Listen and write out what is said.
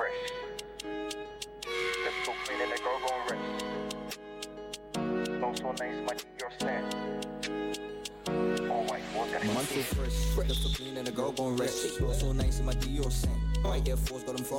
fresh. Step so clean and that girl gon' rest. Smell so nice, my Dior scent. All white, what's gonna My man so fresh, step so clean and the girl gon' rest. Smell so nice in my Dior scent. White Air Force got them from